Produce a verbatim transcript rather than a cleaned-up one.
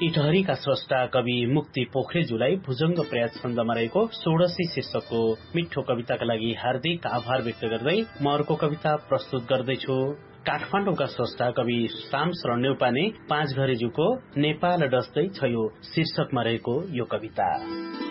इटहरीका स्रष्टा कवि मुक्ति पोखरेलज्यूलाई भुजंग प्रयास छन्दमा रहेको षोडशी शीर्षकको मिठो कविताका लागि हार्दिक आभार व्यक्त गर्दै म अर्को कविता प्रस्तुत गर्दैछु। काठमाडौँका स्रष्टा कवि शाम शरण नेउपाने पाँच घरेज्यूको नेपाल डस्दै छ यो शीर्षकमा रहेको यो कविता।